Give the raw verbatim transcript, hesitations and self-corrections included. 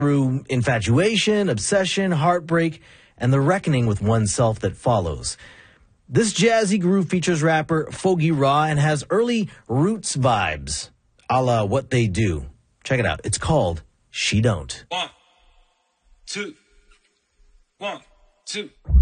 through infatuation, obsession, heartbreak, and the reckoning with oneself that follows. This jazzy groove features rapper Fogie Raw and has early Roots vibes, a la What They Do. Check it out. It's called She Don't. One, two, one, two.